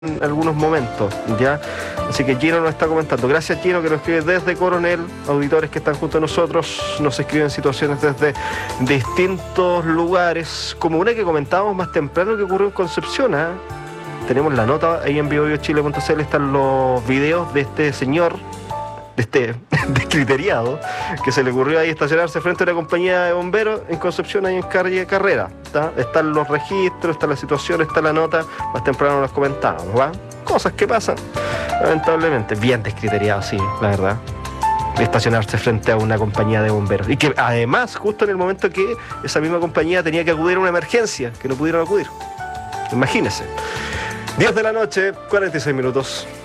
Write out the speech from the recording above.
en algunos momentos, ¿ya? Así que Gino nos está comentando. Gracias, Gino, que nos escribe desde Coronel. Auditores que están junto a nosotros nos escriben situaciones desde distintos lugares, como una que comentábamos más temprano que ocurrió en Concepción, ¿eh? Tenemos la nota ahí en vivochile.cl, están los videos de este señor, de este descriteriado, que se le ocurrió ahí estacionarse frente a una compañía de bomberos en Concepción, ahí en calle Carrera. Están los registros, está la situación, está la nota, más temprano nos comentábamos, ¿va? Cosas que pasan, lamentablemente. Bien descriteriado, sí, la verdad. Estacionarse frente a una compañía de bomberos. Y que además, justo en el momento que esa misma compañía tenía que acudir a una emergencia, que no pudieron acudir. Imagínense. 10 de la noche, 46 minutos.